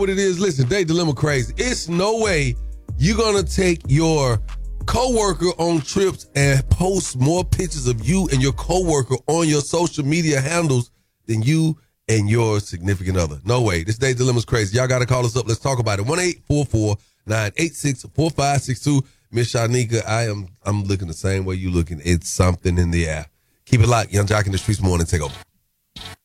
What it is, listen, Date Dilemma crazy. It's no way you're going to take your coworker on trips and post more pictures of you and your coworker on your social media handles than you and your significant other. No way. This Date Dilemma's crazy. Y'all got to call us up. Let's talk about it. 1-844-986-4562. Miss Shanika, I'm looking the same way you looking. It's something in the air. Keep it locked. Yung Joc in the Streetz Morning Takeover.